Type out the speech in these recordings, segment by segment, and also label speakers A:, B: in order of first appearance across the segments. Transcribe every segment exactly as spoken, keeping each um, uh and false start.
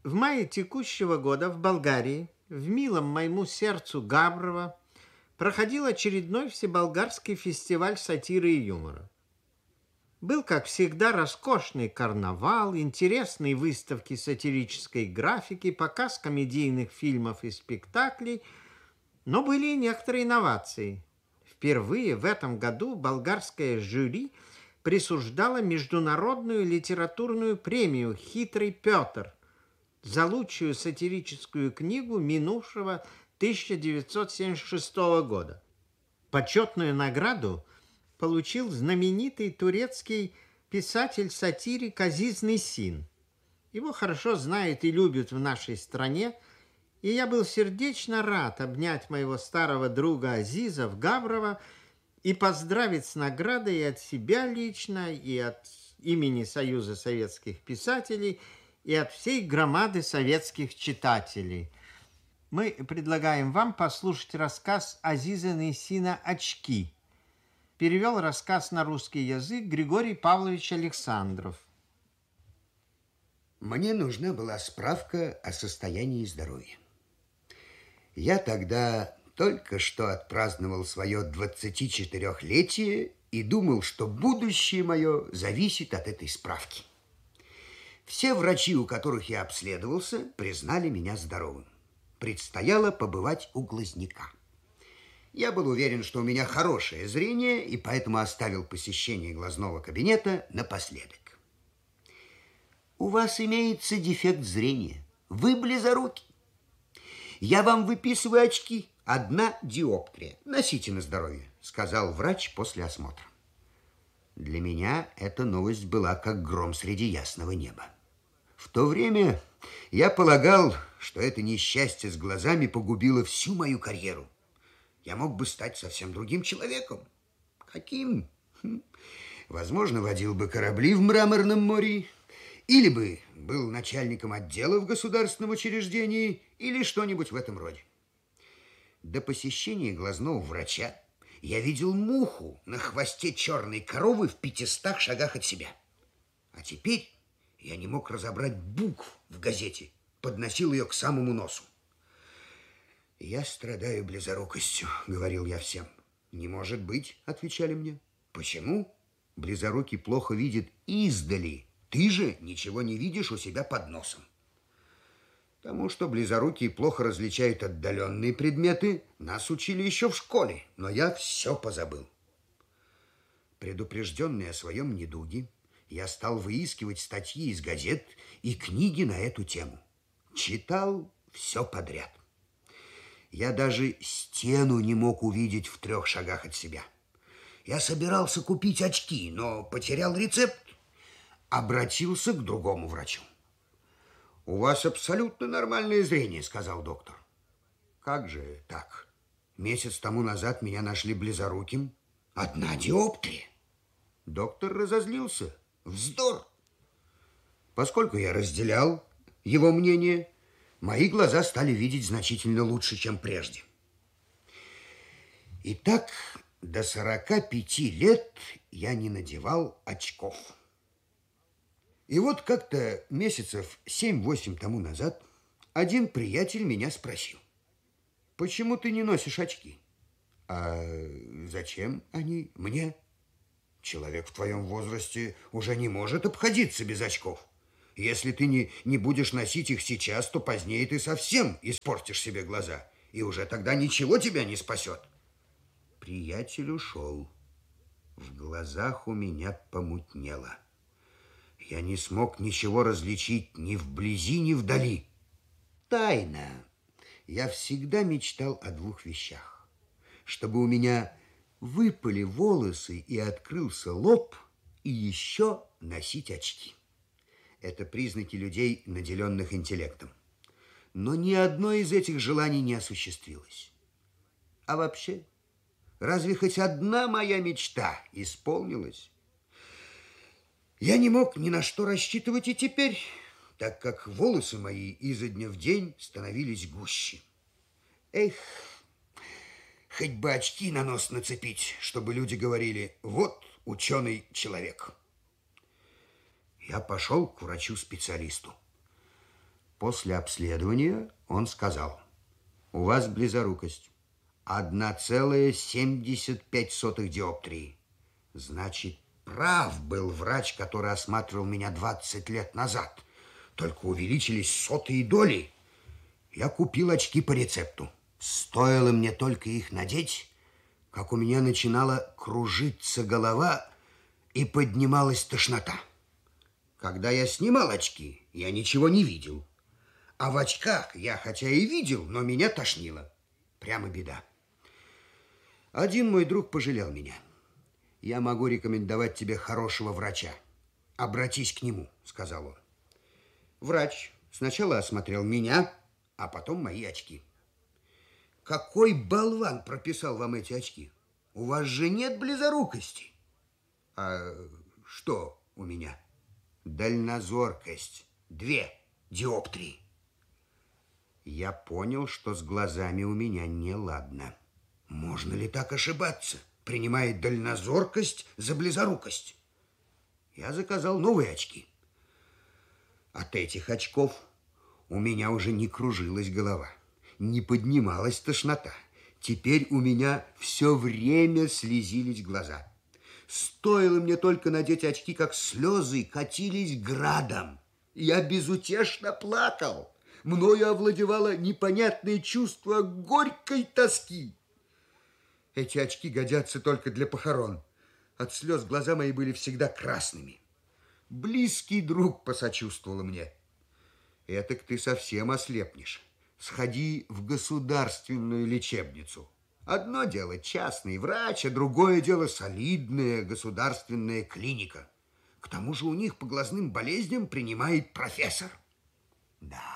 A: В мае текущего года в Болгарии, в милом моему сердцу Габрово, проходил очередной всеболгарский фестиваль сатиры и юмора. Был, как всегда, роскошный карнавал, интересные выставки сатирической графики, показ комедийных фильмов и спектаклей, но были и некоторые инновации. Впервые в этом году болгарское жюри присуждало международную литературную премию «Хитрый Петр» за лучшую сатирическую книгу минувшего тысяча девятьсот семьдесят шестого года. Почетную награду получил знаменитый турецкий писатель-сатирик Азиз Несин. Его хорошо знают и любят в нашей стране, и я был сердечно рад обнять моего старого друга Азиза в Габрово и поздравить с наградой и от себя лично, и от имени Союза советских писателей, и от всей громады советских читателей. Мы предлагаем вам послушать рассказ Азиза Несина «Очки». Перевел рассказ на русский язык Григорий Павлович Александров.
B: Мне нужна была справка о состоянии здоровья. Я тогда только что отпраздновал свое двадцатичетырехлетие и думал, что будущее мое зависит от этой справки. Все врачи, у которых я обследовался, признали меня здоровым. Предстояло побывать у глазняка. Я был уверен, что у меня хорошее зрение, и поэтому оставил посещение глазного кабинета напоследок. У вас имеется дефект зрения. Вы близоруки. Я вам выписываю очки. Одна диоптрия. Носите на здоровье, сказал врач после осмотра. Для меня эта новость была как гром среди ясного неба. В то время я полагал, что это несчастье с глазами погубило всю мою карьеру. Я мог бы стать совсем другим человеком. Каким? Хм. Возможно, водил бы корабли в Мраморном море, или бы был начальником отдела в государственном учреждении, или что-нибудь в этом роде. До посещения глазного врача я видел муху на хвосте черной коровы в пятистах шагах от себя. А теперь я не мог разобрать букв в газете, подносил ее к самому носу. «Я страдаю близорукостью», — говорил я всем. «Не может быть», — отвечали мне. «Почему? Близорукий плохо видит издали. Ты же ничего не видишь у себя под носом». Тому, что близорукие плохо различают отдаленные предметы, нас учили еще в школе, но я все позабыл. Предупрежденный о своем недуге, я стал выискивать статьи из газет и книги на эту тему. Читал все подряд. Я даже стену не мог увидеть в трех шагах от себя. Я собирался купить очки, но потерял рецепт. Обратился к другому врачу. «У вас абсолютно нормальное зрение», — сказал доктор. «Как же так? Месяц тому назад меня нашли близоруким. Одна диоптрия». Доктор разозлился. Вздор! Поскольку я разделял его мнение, мои глаза стали видеть значительно лучше, чем прежде. И так до сорока пяти лет я не надевал очков. И вот как-то месяцев семь-восемь тому назад один приятель меня спросил: «Почему ты не носишь очки?» «А зачем они мне? Человек в твоем возрасте уже не может обходиться без очков. Если ты не, не будешь носить их сейчас, то позднее ты совсем испортишь себе глаза, и уже тогда ничего тебя не спасет». Приятель ушел. В глазах у меня помутнело. Я не смог ничего различить ни вблизи, ни вдали. Тайна. Я всегда мечтал о двух вещах. Чтобы у меня выпали волосы и открылся лоб, и еще носить очки. Это признаки людей, наделенных интеллектом. Но ни одно из этих желаний не осуществилось. А вообще, разве хоть одна моя мечта исполнилась? Я не мог ни на что рассчитывать и теперь, так как волосы мои изо дня в день становились гуще. Эх, хоть бы очки на нос нацепить, чтобы люди говорили: вот ученый человек. Я пошел к врачу-специалисту. После обследования он сказал: у вас близорукость одна целая семьдесят пять сотых диоптрии. Значит, прав был врач, который осматривал меня двадцать лет назад. Только увеличились сотые доли. Я купил очки по рецепту. Стоило мне только их надеть, как у меня начинала кружиться голова и поднималась тошнота. Когда я снимал очки, я ничего не видел. А в очках я хотя и видел, но меня тошнило. Прямо беда. Один мой друг пожалел меня. Я могу рекомендовать тебе хорошего врача. Обратись к нему, сказал он. Врач сначала осмотрел меня, а потом мои очки. Какой болван прописал вам эти очки? У вас же нет близорукости. А что у меня? Дальнозоркость. Две диоптрии. Я понял, что с глазами у меня неладно. Можно ли так ошибаться, принимая дальнозоркость за близорукость? Я заказал новые очки. От этих очков у меня уже не кружилась голова, не поднималась тошнота. Теперь у меня все время слезились глаза. Стоило мне только надеть очки, как слезы катились градом. Я безутешно плакал. Мною овладевало непонятное чувство горькой тоски. Эти очки годятся только для похорон. От слез глаза мои были всегда красными. Близкий друг посочувствовал мне. Этак ты совсем ослепнешь. Сходи в государственную лечебницу. Одно дело частный врач, а другое дело солидная государственная клиника. К тому же у них по глазным болезням принимает профессор. Да,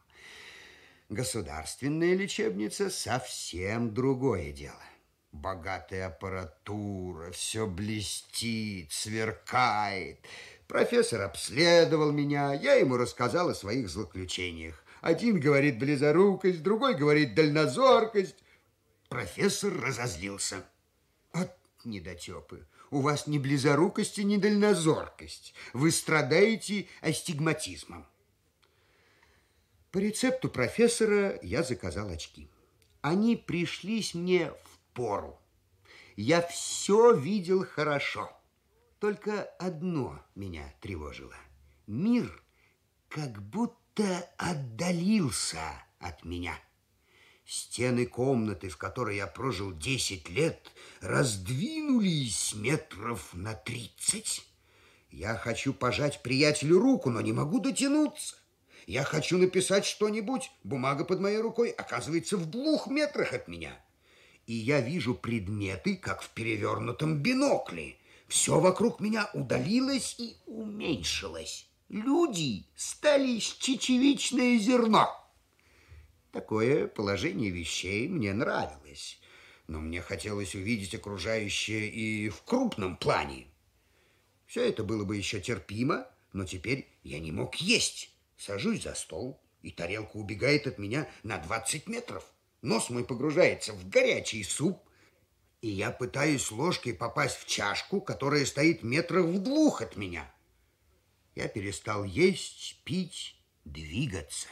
B: государственная лечебница совсем другое дело. Богатая аппаратура, все блестит, сверкает. Профессор обследовал меня, я ему рассказал о своих злоключениях. Один говорит близорукость, другой говорит дальнозоркость. Профессор разозлился. От недотепы. У вас ни близорукость, ни дальнозоркость. Вы страдаете астигматизмом. По рецепту профессора я заказал очки. Они пришлись мне в пору. Я все видел хорошо. Только одно меня тревожило. Мир как будто отдалился от меня. Стены комнаты, в которой я прожил десять лет, раздвинулись метров на тридцать. Я хочу пожать приятелю руку, но не могу дотянуться. Я хочу написать что-нибудь, бумага под моей рукой оказывается в двух метрах от меня. И я вижу предметы, как в перевернутом бинокле. Все вокруг меня удалилось и уменьшилось. Люди стали чечевичное зерно. Такое положение вещей мне нравилось, но мне хотелось увидеть окружающее и в крупном плане. Все это было бы еще терпимо, но теперь я не мог есть. Сажусь за стол, и тарелка убегает от меня на двадцать метров. Нос мой погружается в горячий суп, и я пытаюсь ложкой попасть в чашку, которая стоит метрах в двух от меня. Я перестал есть, пить, двигаться.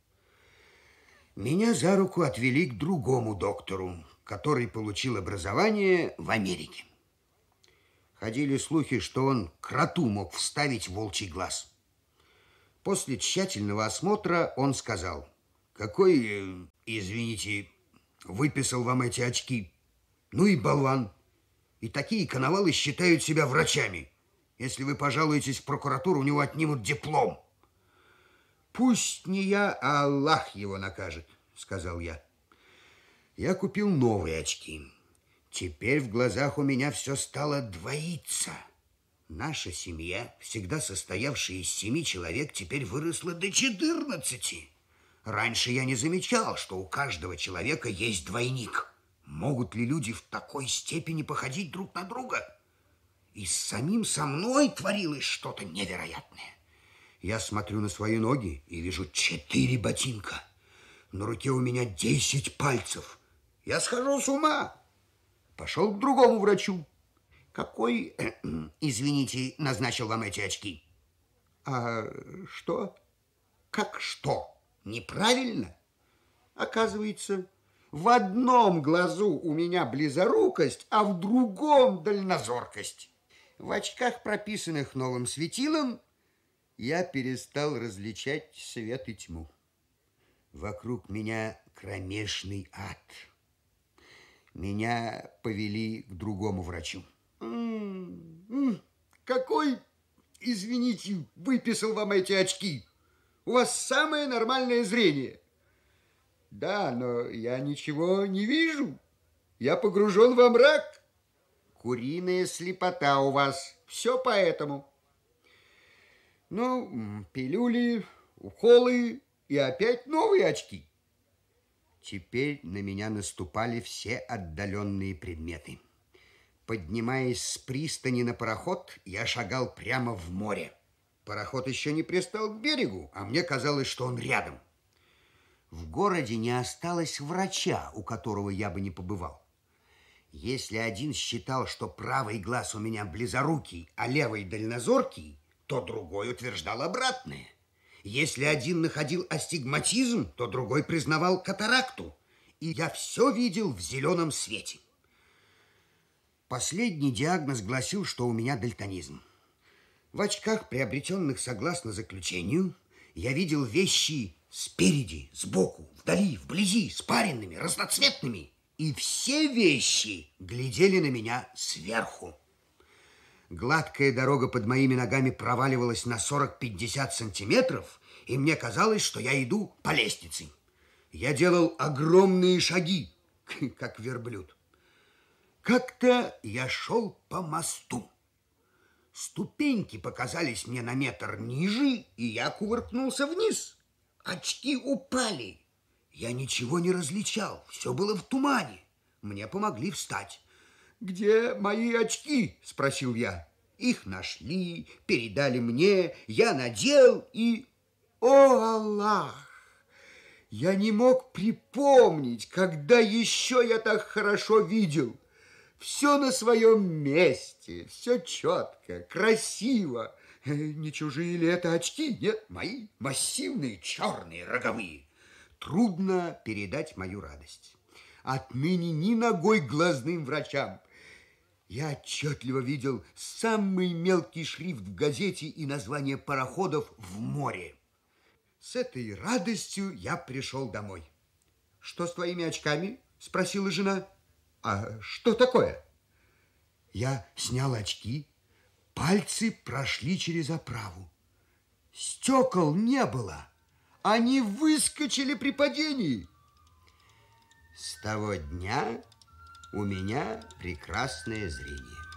B: Меня за руку отвели к другому доктору, который получил образование в Америке. Ходили слухи, что он кроту мог вставить волчий глаз. После тщательного осмотра он сказал: какой, извините, выписал вам эти очки? Ну и болван. И такие коновалы считают себя врачами. Если вы пожалуетесь в прокуратуру, у него отнимут диплом. Пусть не я, а Аллах его накажет, сказал я. Я купил новые очки. Теперь в глазах у меня все стало двоиться. Наша семья, всегда состоявшая из семи человек, теперь выросла до четырнадцати. Раньше я не замечал, что у каждого человека есть двойник. Могут ли люди в такой степени походить друг на друга? И с самим со мной творилось что-то невероятное. Я смотрю на свои ноги и вижу четыре ботинка. На руке у меня десять пальцев. Я схожу с ума. Пошел к другому врачу. Какой, э, извините, назначил вам эти очки? А что? Как что? Неправильно. Оказывается, в одном глазу у меня близорукость, а в другом дальнозоркость. В очках, прописанных новым светилом, я перестал различать свет и тьму. Вокруг меня кромешный ад. Меня повели к другому врачу. М-м-м, какой, извините, выписал вам эти очки? У вас самое нормальное зрение. Да, но я ничего не вижу. Я погружен во мрак. Куриная слепота у вас. Все поэтому. Ну, пилюли, уколы и опять новые очки. Теперь на меня наступали все отдаленные предметы. Поднимаясь с пристани на пароход, я шагал прямо в море. Пароход еще не пристал к берегу, а мне казалось, что он рядом. В городе не осталось врача, у которого я бы не побывал. Если один считал, что правый глаз у меня близорукий, а левый дальнозоркий, то другой утверждал обратное. Если один находил астигматизм, то другой признавал катаракту. И я все видел в зеленом свете. Последний диагноз гласил, что у меня дальтонизм. В очках, приобретенных согласно заключению, я видел вещи спереди, сбоку, вдали, вблизи, спаренными, разноцветными. И все вещи глядели на меня сверху. Гладкая дорога под моими ногами проваливалась на сорок-пятьдесят сантиметров, и мне казалось, что я иду по лестнице. Я делал огромные шаги, как верблюд. Как-то я шел по мосту. Ступеньки показались мне на метр ниже, и я кувыркнулся вниз. Очки упали. Я ничего не различал, все было в тумане. Мне помогли встать. «Где мои очки?» – спросил я. Их нашли, передали мне, я надел и... О, Аллах! Я не мог припомнить, когда еще я так хорошо видел. Все на своем месте, все четко, красиво. Не чужие ли это очки? Нет, мои массивные, черные, роговые. Трудно передать мою радость. Отныне ни ногой к глазным врачам. Я отчетливо видел самый мелкий шрифт в газете и название пароходов в море. С этой радостью я пришел домой. «Что с твоими очками?» – спросила жена. «А что такое?» Я снял очки, пальцы прошли через оправу. Стекол не было, они выскочили при падении. С того дня у меня прекрасное зрение.